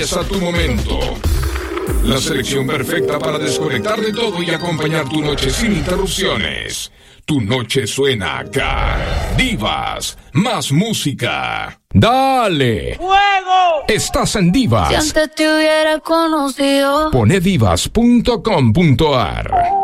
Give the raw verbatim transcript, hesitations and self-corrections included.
Es a tu momento. La selección perfecta para desconectar de todo y acompañar tu noche sin interrupciones. Tu noche suena acá. Divas, más música. ¡Dale! ¡Fuego! Estás en Divas. Si antes te hubiera conocido. Pone divas punto com punto a r.